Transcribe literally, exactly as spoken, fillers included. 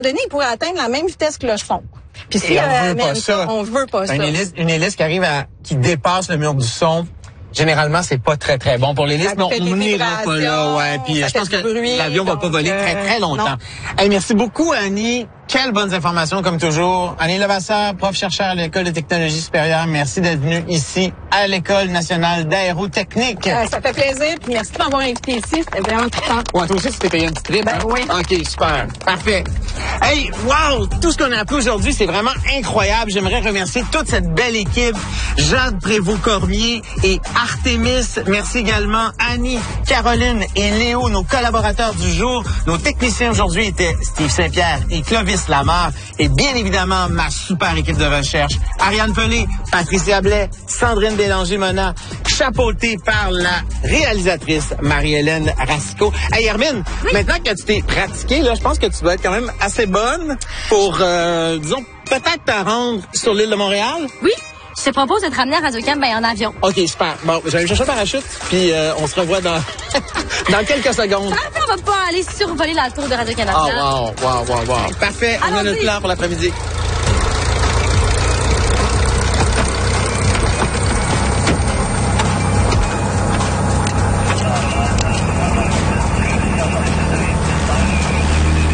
donné, il pourrait atteindre la même vitesse que le son. Puis si on euh, veut pas ça, on veut pas ça. Une hélice, une hélice qui arrive à, qui dépasse le mur du son. Généralement, c'est pas très, très bon pour l'hélice, mais on n'ira pas là, ouais. Puis je pense que l'avion va pas voler très, très longtemps. Hey, merci beaucoup, Annie. Quelles bonnes informations, comme toujours. Annie Levasseur, prof chercheur à l'École de technologie supérieure. Merci d'être venue ici à l'École nationale d'aérotechnique. Euh, ça fait plaisir. Puis merci de m'avoir invité ici. C'était vraiment trippant. Ouais, toi aussi, tu t'es payé un petit trip, Ben hein? oui. OK, super. Parfait. Hey, wow! Tout ce qu'on a appris aujourd'hui, c'est vraiment incroyable. J'aimerais remercier toute cette belle équipe. Jade Prévost-Cormier et Artemis. Merci également Annie, Caroline et Léo, nos collaborateurs du jour. Nos techniciens aujourd'hui étaient Steve Saint-Pierre et Clovis Lamar. Et bien évidemment, ma super équipe de recherche. Ariane Pelé, Patricia Blais, Sandrine Bélanger-Mona, chapeautée par la réalisatrice Marie-Hélène Racicot. Hey Hermine, oui. Maintenant que tu t'es pratiquée, là, je pense que tu vas être quand même assez bonne pour, euh, disons, peut-être te rendre sur l'île de Montréal. Oui. Je te propose de te ramener à Radio-Can ben, en avion. OK, super. Bon, je vais aller chercher un parachute, puis euh, on se revoit dans dans quelques secondes. On va pas aller survoler la tour de Radio-Canada. Oh, wow, wow, wow, wow. Parfait, on a notre plan pour l'après-midi.